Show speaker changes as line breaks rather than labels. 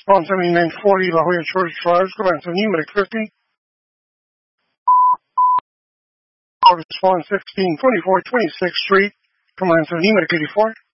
Response 7940 La Jolla Shores Drive, command 70, medic 50. Response 1624 26th Street, command 70, medic 84.